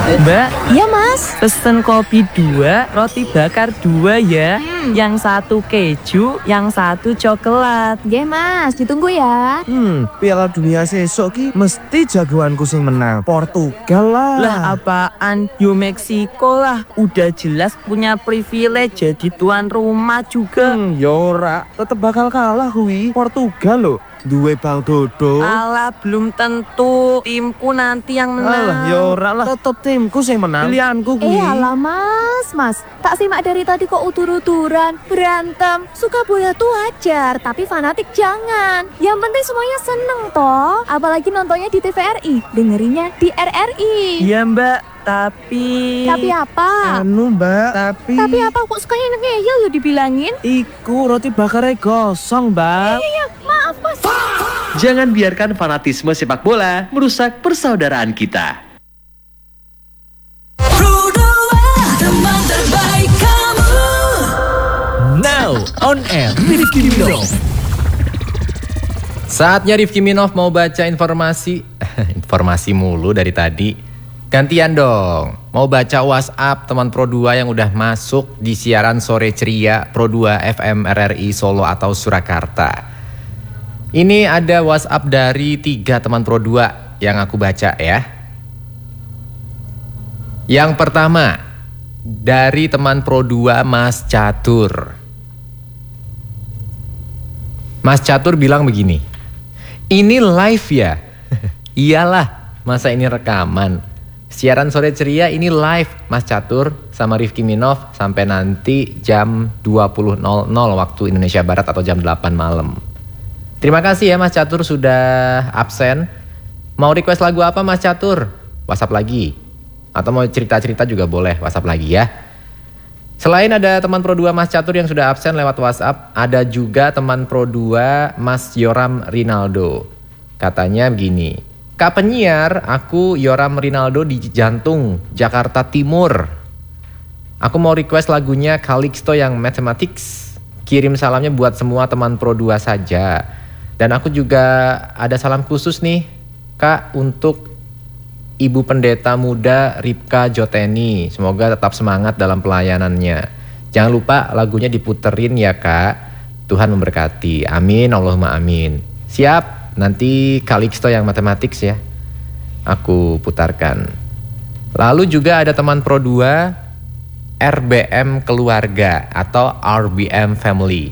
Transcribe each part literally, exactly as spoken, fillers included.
Mbak, Iya mas. pesen kopi dua, roti bakar dua ya. Hmm. Yang satu keju, yang satu coklat. Nggih mas, ditunggu ya. Hmm, Piala Dunia sesok ki mesti jagoanku sing menang. Portugal lah. Lah apaan? Yo Meksiko lah. Udah jelas punya privilege jadi tuan rumah juga. Hmm, yora, tetep bakal kalah kuwi. Portugal loh, duwe Bang Dodo. Alah belum tentu timku nanti yang menang. Alah, yora lah, tetep timku sing menang. Pilihanku kuwi. Eh alah mas, mas. Tak simak dari tadi kok utur-uturan. Berantem, suka bola tuh wajar. Tapi fanatik jangan. Yang penting semuanya seneng toh. Apalagi nontonnya di T V R I. Dengerinnya di R R I. Iya mbak, tapi... Tapi apa? Anu mbak, tapi... Tapi apa kok sukanya ngeyel ya dibilangin? Iku roti bakarnya gosong mbak. Iya, maaf mas. Jangan biarkan fanatisme sepak bola merusak persaudaraan kita. Teman terbaik kamu. Now on air Rifki Minov. Saatnya Rifki Minov mau baca informasi. Informasi mulu dari tadi. Gantian dong. Mau baca WhatsApp teman Pro dua yang udah masuk di siaran sore ceria Pro dua F M R R I Solo atau Surakarta. Ini ada WhatsApp dari tiga teman Pro dua yang aku baca ya. Yang pertama, dari teman Pro dua Mas Catur. Mas Catur bilang begini, ini live ya? Iyalah, masa ini rekaman. Siaran sore ceria ini live Mas Catur sama Rifki Minov sampai nanti jam dua puluh nol nol waktu Indonesia Barat atau jam delapan malam. Terima kasih ya Mas Catur sudah absen. Mau request lagu apa Mas Catur? WhatsApp lagi. Atau mau cerita-cerita juga boleh, WhatsApp lagi ya. Selain ada teman Pro dua Mas Catur yang sudah absen lewat WhatsApp, ada juga teman Pro dua Mas Yoram Rinaldo. Katanya begini, Kak penyiar, aku Yoram Rinaldo di Jantung, Jakarta Timur. Aku mau request lagunya Calixto yang Mathematics. Kirim salamnya buat semua teman Pro dua saja. Dan aku juga ada salam khusus nih, Kak, untuk Ibu Pendeta Muda Ripka Joteni. Semoga tetap semangat dalam pelayanannya. Jangan lupa lagunya diputerin ya Kak. Tuhan memberkati. Amin, Allahumma amin. Siap, nanti Calixto yang Mathematics ya aku putarkan. Lalu juga ada teman Pro dua R B M Keluarga atau R B M Family.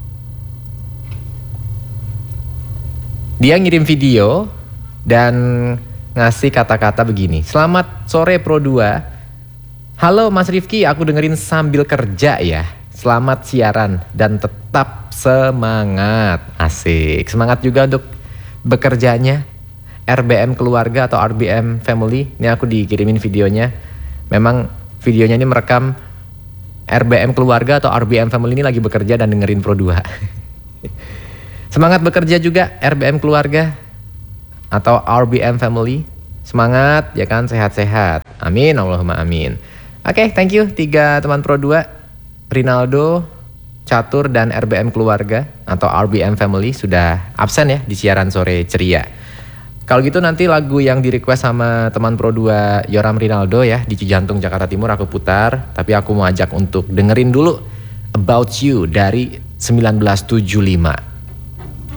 Dia ngirim video dan ngasih kata-kata begini. Selamat sore Pro dua. Halo Mas Rifki, aku dengerin sambil kerja ya. Selamat siaran dan tetap semangat. Asik. Semangat juga untuk bekerjanya. R B M Keluarga atau R B M Family. Ini aku dikirimin videonya. Memang videonya ini merekam R B M Keluarga atau R B M Family ini lagi bekerja dan dengerin Pro dua. Semangat bekerja juga R B M Keluarga atau R B M Family. Semangat ya kan, sehat-sehat. Amin, Allahumma amin. Oke, okay, thank you tiga teman Pro dua, Rinaldo, Catur dan R B M Keluarga atau R B M Family sudah absen ya di siaran sore ceria. Kalau gitu nanti lagu yang di request sama teman Pro dua Yoram Rinaldo ya di Cijantung Jakarta Timur aku putar, tapi aku mau ajak untuk dengerin dulu About You dari seribu sembilan ratus tujuh puluh lima.